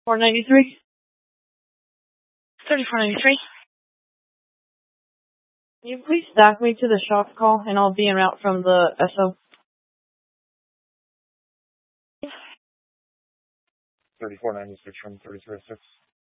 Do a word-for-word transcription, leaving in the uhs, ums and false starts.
four ninety-three. thirty-four ninety-three. Can you please stack me to the shock call, and I'll be en route from the S O. thirty-four ninety-six from thirty-three oh six.